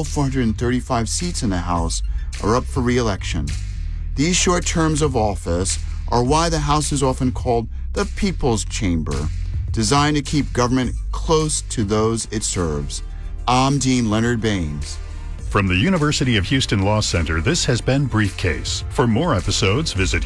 all 435 seats in the House are up for re-election. These short terms of office are why the House is often called the People's Chamber, designed to keep government close to those it serves. I'm Dean Leonard Baines. From the University of Houston Law Center, this has been Briefcase. For more episodes, visit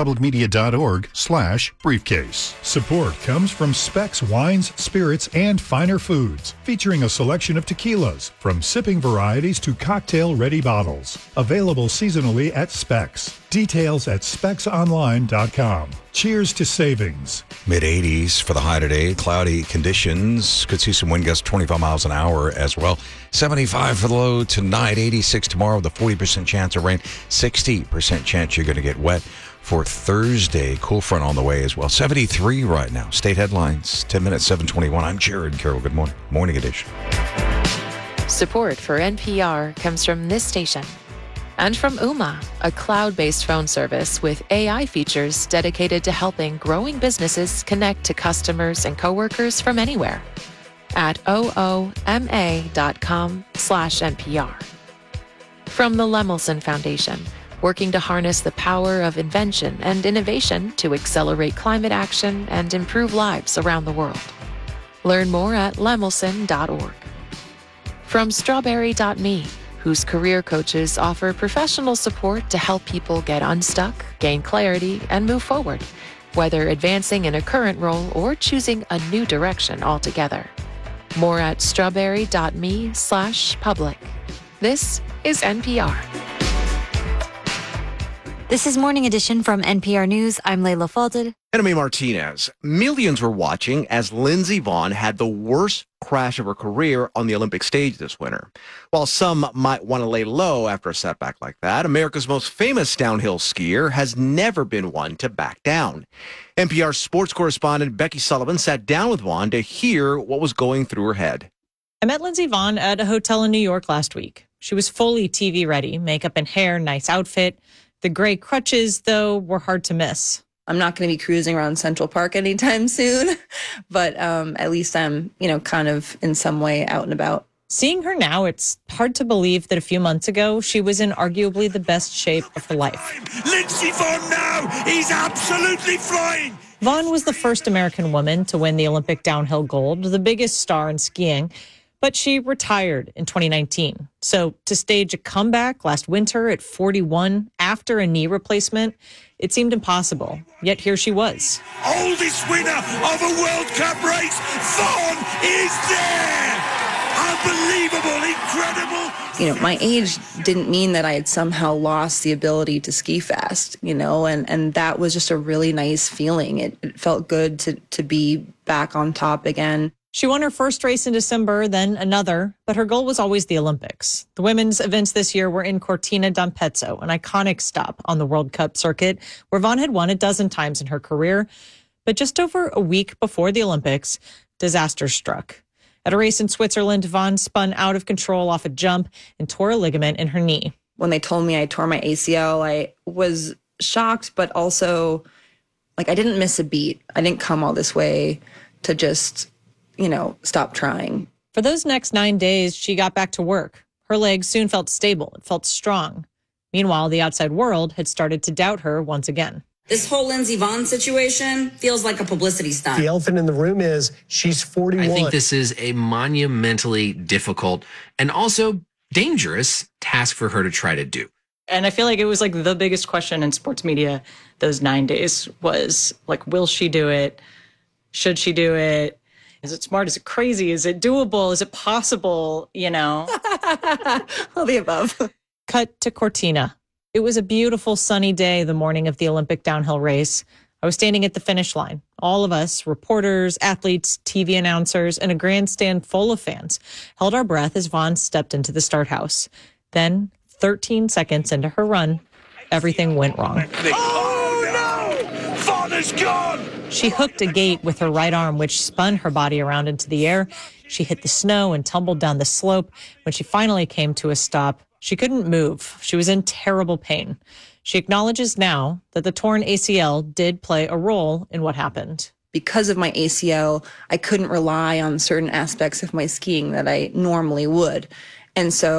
houstonpublicmedia.org/briefcase. Support comes from Specs Wines, Spirits, and Finer Foods, featuring a selection of tequilas, from sipping varieties to cocktail-ready bottles. Available seasonally at Specs. Details at specsonline.com. Cheers to savings. Mid-80s for the high today. Cloudy conditions. Could see some wind gusts 25 miles an hour as well. 75 for the low tonight. 86 tomorrow with a 40% chance of rain. 60% chance you're going to get wet for Thursday. Cool front on the way as well. 73 right now. State headlines. 10 minutes, 7:21. I'm Jared Carroll. Good morning. Morning edition. Support for NPR comes from this station. And from Ooma, a cloud-based phone service with AI features dedicated to helping growing businesses connect to customers and coworkers from anywhere. At ooma.com/NPR. From the Lemelson Foundation, working to harness the power of invention and innovation to accelerate climate action and improve lives around the world. Learn more at lemelson.org. From Strawberry.me, whose career coaches offer professional support to help people get unstuck, gain clarity, and move forward, whether advancing in a current role or choosing a new direction altogether. More at strawberry.me/public. This is NPR. This is Morning Edition from NPR News. I'm Layla Falded. And I'm Martinez. Millions were watching as Lindsey Vonn had the worst crash of her career on the Olympic stage this winter. While some might want to lay low after a setback like that, America's most famous downhill skier has never been one to back down. NPR sports correspondent Becky Sullivan sat down with Vonn to hear what was going through her head. I met Lindsey Vonn at a hotel in New York last week. She was fully TV ready, makeup and hair, nice outfit. The gray crutches, though, were hard to miss. I'm not going to be cruising around Central Park anytime soon, but at least I'm, kind of in some way out and about. Seeing her now, it's hard to believe that a few months ago, she was in arguably the best shape of her life. Lindsey Vonn now! He's absolutely flying! Vonn was the first American woman to win the Olympic downhill gold, the biggest star in skiing. But she retired in 2019. So to stage a comeback last winter at 41 after a knee replacement, it seemed impossible. Yet here she was. Oldest winner of a World Cup race, Vonn is there! Unbelievable, incredible. My age didn't mean that I had somehow lost the ability to ski fast, and that was just a really nice feeling. It felt good to be back on top again. She won her first race in December, then another, but her goal was always the Olympics. The women's events this year were in Cortina d'Ampezzo, an iconic stop on the World Cup circuit, where Vonn had won a dozen times in her career. But just over a week before the Olympics, disaster struck. At a race in Switzerland, Vonn spun out of control off a jump and tore a ligament in her knee. When they told me I tore my ACL, I was shocked, but also, I didn't miss a beat. I didn't come all this way to just stop trying. For those next 9 days, she got back to work. Her legs soon felt stable. It felt strong. Meanwhile, the outside world had started to doubt her once again. This whole Lindsey Vonn situation feels like a publicity stunt. The elephant in the room is she's 41. I think this is a monumentally difficult and also dangerous task for her to try to do. And I feel like it was the biggest question in sports media those 9 days was will she do it? Should she do it? Is it smart? Is it crazy? Is it doable? Is it possible? All the above. Cut to Cortina. It was a beautiful sunny day the morning of the Olympic downhill race. I was standing at the finish line. All of us, reporters, athletes, TV announcers, and a grandstand full of fans, held our breath as Vonn stepped into the start house. Then, 13 seconds into her run, everything went wrong. Oh no! Vonn is gone! She hooked a gate with her right arm, which spun her body around into the air. She hit the snow and tumbled down the slope. When she finally came to a stop, she couldn't move. She was in terrible pain. She acknowledges now that the torn ACL did play a role in what happened. Because of my ACL, I couldn't rely on certain aspects of my skiing that I normally would. And so